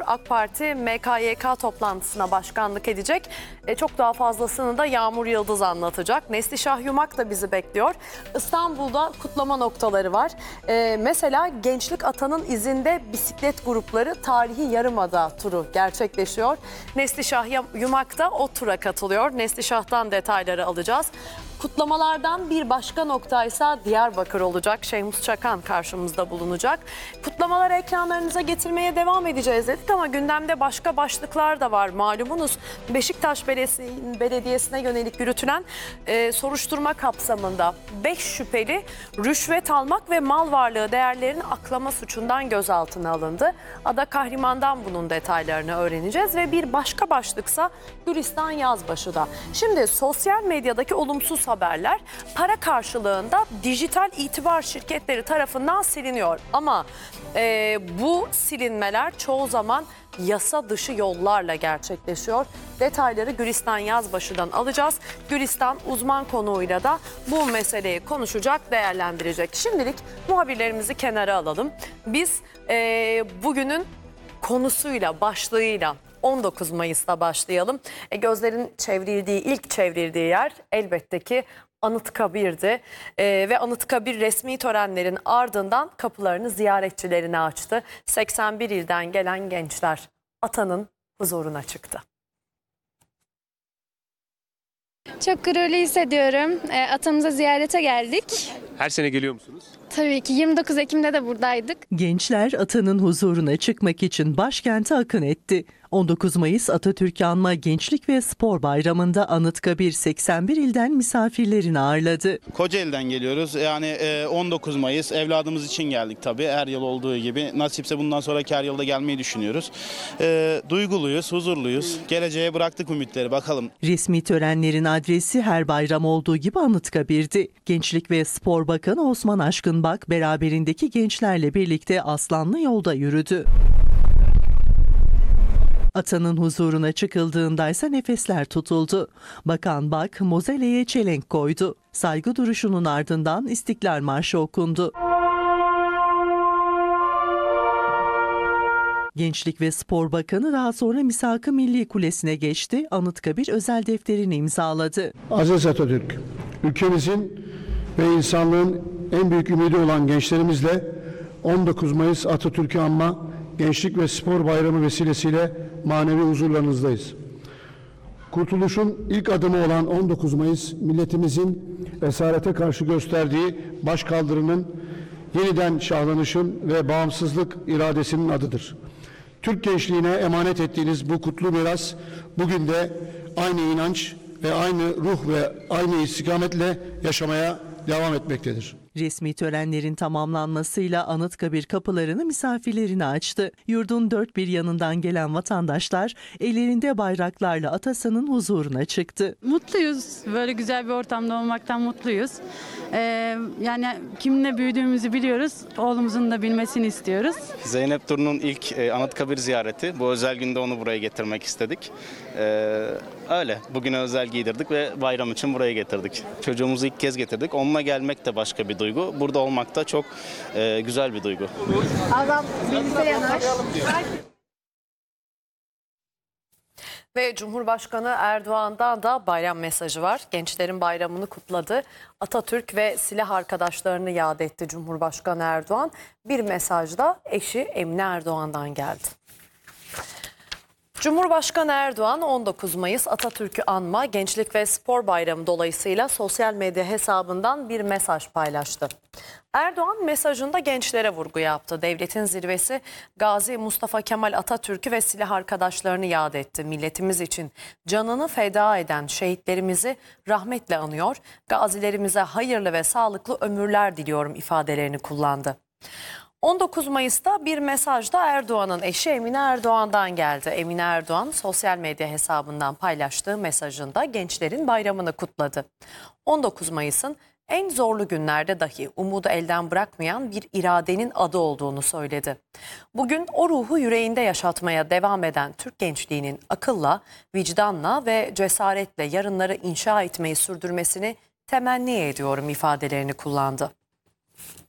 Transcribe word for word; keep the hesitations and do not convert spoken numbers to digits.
AK Parti M K Y K toplantısına başkanlık edecek. E, çok daha fazlasını da Yağmur Yıldız anlatacak. Neslişah Yumak da bizi bekliyor. İstanbul'da kutlama noktaları var. E, mesela Gençlik Atanın izinde bisiklet grupları tarihi Yarımada turu gerçekleşiyor. Neslişah Yumak da o tura katılıyor. Neslişah'tan detayları alacağız. Kutlamalardan bir başka noktaysa Diyarbakır olacak. Şehmus Çakan karşımızda bulunacak. Kutlamaları ekranlarınıza getirmeye devam edeceğiz dedik ama gündemde başka başlıklar da var. Malumunuz Beşiktaş Belediyesi'ne yönelik yürütülen e, soruşturma kapsamında beş şüpheli rüşvet almak ve mal varlığı değerlerini aklama suçundan gözaltına alındı. Ada Kahriman'dan bunun detaylarını öğreneceğiz ve bir başka başlıksa Gülistan Yazbaşı'da. Şimdi sosyal medyadaki olumsuz haberler para karşılığında dijital itibar şirketleri tarafından siliniyor. Ama e, bu silinmeler çoğu zaman yasa dışı yollarla gerçekleşiyor. Detayları Gülistan Yazbaşı'dan alacağız. Gülistan uzman konuğuyla da bu meseleyi konuşacak, değerlendirecek. Şimdilik muhabirlerimizi kenara alalım. Biz e, bugünün konusuyla, başlığıyla on dokuz Mayıs'ta başlayalım. E, gözlerin çevrildiği, ilk çevrildiği yer elbette ki Anıtkabir'di. E, ve Anıtkabir resmi törenlerin ardından kapılarını ziyaretçilerine açtı. seksen bir ilden gelen gençler atanın huzuruna çıktı. Çok gururlu hissediyorum. E, atamıza ziyarete geldik. Her sene geliyor musunuz? Tabii ki yirmi dokuz Ekim'de de buradaydık. Gençler atanın huzuruna çıkmak için başkente akın etti. on dokuz Mayıs Atatürk Anma Gençlik ve Spor Bayramı'nda Anıtkabir seksen bir ilden misafirlerini ağırladı. Kocaeli'den geliyoruz. Yani on dokuz Mayıs evladımız için geldik tabii. Her yıl olduğu gibi. Nasipse bundan sonraki her yılda gelmeyi düşünüyoruz. E, duyguluyuz, huzurluyuz. Geleceğe bıraktık ümitleri, bakalım. Resmi törenlerin adresi her bayram olduğu gibi Anıtkabir'di. Gençlik ve Spor Bakanı Osman Aşkınbak beraberindeki gençlerle birlikte Aslanlı Yolda yürüdü. Atanın huzuruna çıkıldığındaysa nefesler tutuldu. Bakan Bak mozeleye çelenk koydu. Saygı duruşunun ardından İstiklal Marşı okundu. Gençlik ve Spor Bakanı daha sonra Misak-ı Milli Kulesi'ne geçti. Anıtkabir özel defterini imzaladı. Aziz Atatürk, ülkemizin ve insanlığın en büyük ümidi olan gençlerimizle on dokuz Mayıs Atatürk'ü anma Gençlik ve Spor Bayramı vesilesiyle manevi huzurlarınızdayız. Kurtuluşun ilk adımı olan on dokuz Mayıs milletimizin esarete karşı gösterdiği başkaldırının yeniden şahlanışın ve bağımsızlık iradesinin adıdır. Türk gençliğine emanet ettiğiniz bu kutlu miras bugün de aynı inanç ve aynı ruh ve aynı istikametle yaşamaya devam etmektedir. Resmi törenlerin tamamlanmasıyla Anıtkabir kapılarını misafirlerine açtı. Yurdun dört bir yanından gelen vatandaşlar ellerinde bayraklarla atasının huzuruna çıktı. Mutluyuz. Böyle güzel bir ortamda olmaktan mutluyuz. Ee, yani kimle büyüdüğümüzü biliyoruz. Oğlumuzun da bilmesini istiyoruz. Zeynep Duru'nun ilk e, Anıtkabir ziyareti. Bu özel günde onu buraya getirmek istedik. Ee, öyle. Bugüne özel giydirdik ve bayram için buraya getirdik. Çocuğumuzu ilk kez getirdik. Onunla gelmek de başka bir duygu. Burada olmak da çok e, güzel bir duygu. Adam birlikte yanar. Ve Cumhurbaşkanı Erdoğan'dan da bayram mesajı var. Gençlerin bayramını kutladı. Atatürk ve silah arkadaşlarını yad etti Cumhurbaşkanı Erdoğan. Bir mesaj da eşi Emine Erdoğan'dan geldi. Cumhurbaşkanı Erdoğan on dokuz Mayıs Atatürk'ü anma Gençlik ve Spor Bayramı dolayısıyla sosyal medya hesabından bir mesaj paylaştı. Erdoğan mesajında gençlere vurgu yaptı. Devletin zirvesi Gazi Mustafa Kemal Atatürk'ü ve silah arkadaşlarını yad etti. Milletimiz için canını feda eden şehitlerimizi rahmetle anıyor. Gazilerimize hayırlı ve sağlıklı ömürler diliyorum ifadelerini kullandı. on dokuz Mayıs'ta bir mesaj da Erdoğan'ın eşi Emine Erdoğan'dan geldi. Emine Erdoğan sosyal medya hesabından paylaştığı mesajında gençlerin bayramını kutladı. on dokuz Mayıs'ın en zorlu günlerde dahi umudu elden bırakmayan bir iradenin adı olduğunu söyledi. Bugün o ruhu yüreğinde yaşatmaya devam eden Türk gençliğinin akılla, vicdanla ve cesaretle yarınları inşa etmeyi sürdürmesini temenni ediyorum ifadelerini kullandı.